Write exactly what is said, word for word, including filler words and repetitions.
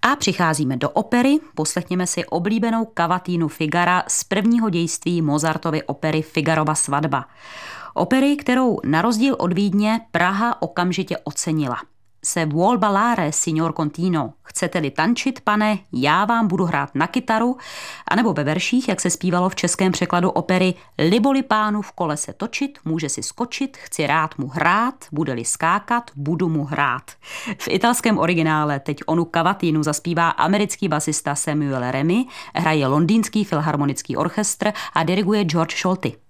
A přicházíme do opery, poslechněme si oblíbenou kavatínu Figara z prvního dějství Mozartovy opery Figarova svatba. Opery, kterou na rozdíl od Vídně Praha okamžitě ocenila. Se vuol ballare, signor Contino. Chcete-li tančit, pane, já vám budu hrát na kytaru, anebo ve verších, jak se zpívalo v českém překladu opery, liboli pánu v kole se točit, může si skočit, chci rád mu hrát, bude-li skákat, budu mu hrát. V italském originále teď onu kavatínu zaspívá americký basista Samuel Remy, hraje londýnský filharmonický orchestr a diriguje George Scholti.